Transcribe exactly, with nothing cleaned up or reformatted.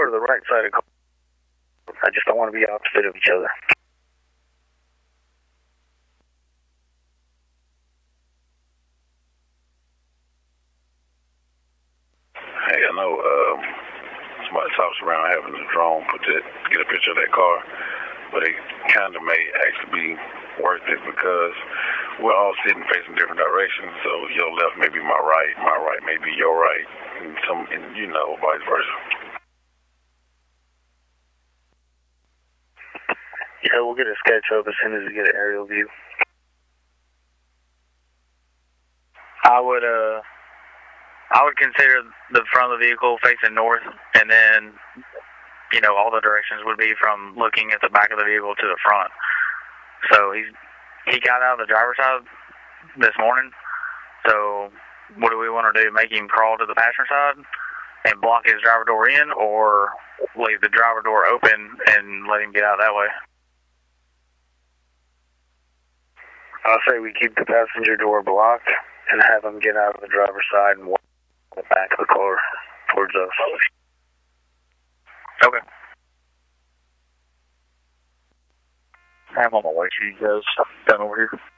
to the right side of the car. I just don't want to be opposite of each other. Hey, I know um, somebody talks around having a drone put that, get a picture of that car, but it kind of may actually be worth it because we're all sitting facing different directions. So your left may be my right, my right may be your right, and some, and you know, vice versa. Yeah, we'll get a sketch up as soon as we get an aerial view. I would, uh, I would consider the front of the vehicle facing north, and then, you know, all the directions would be from looking at the back of the vehicle to the front. So he's, he got out of the driver's side this morning, so what do we want to do? Make him crawl to the passenger side and block his driver door in, or leave the driver door open and let him get out that way? I'll say we keep the passenger door blocked and have him get out of the driver's side and walk the back of the car towards us. Okay. I'm on my way to you guys. Down over here.